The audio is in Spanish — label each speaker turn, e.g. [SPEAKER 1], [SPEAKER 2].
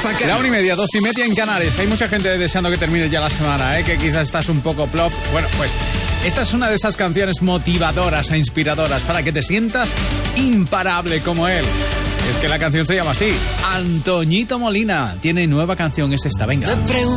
[SPEAKER 1] La 1:30, 12:30 en Canarias. Hay mucha gente deseando que termine ya la semana, que quizás estás un poco plof. Bueno, pues esta es una de esas canciones motivadoras e inspiradoras para que te sientas imparable como él. Es que la canción se llama así. Antoñito Molina tiene nueva canción, es esta, venga.